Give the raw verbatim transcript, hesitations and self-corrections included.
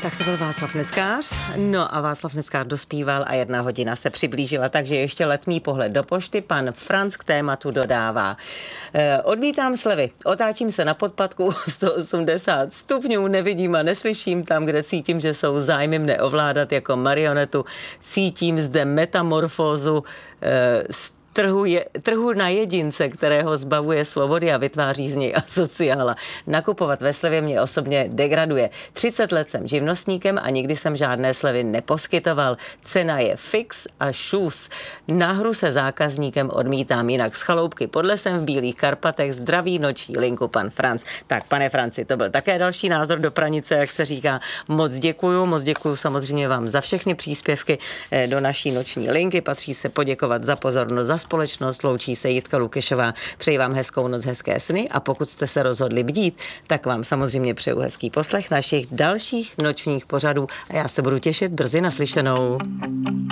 Tak to byl Václav Neckář. No a Václav Neckář dospíval a jedna hodina se přiblížila, takže ještě letmý pohled do pošty. Pan Franc k tématu dodává. E, odmítám slevy, otáčím se na podpatku sto osmdesát stupňů, nevidím a neslyším tam, kde cítím, že jsou zájmy mne ovládat jako marionetu. Cítím zde metamorfózu e, Trhu, je, trhu na jedince, kterého zbavuje svobody a vytváří z něj asociála. Nakupovat ve slevě mě osobně degraduje. třicet let jsem živnostníkem a nikdy jsem žádné slevy neposkytoval. Cena je fix a šus. Na hru se zákazníkem odmítám, jinak z chaloupky pod lesem v Bílých Karpatech zdraví noční linku pan Franc. Tak, pane Franci, to byl také další názor do pranice, jak se říká. Moc děkuju, moc děkuju samozřejmě vám za všechny příspěvky do naší noční linky. Patří se poděkovat za pozornost, za společnost. Loučí se Jitka Lukešová. Přeji vám hezkou noc, hezké sny a pokud jste se rozhodli bdít, tak vám samozřejmě přeju hezký poslech našich dalších nočních pořadů a já se budu těšit brzy naslyšenou.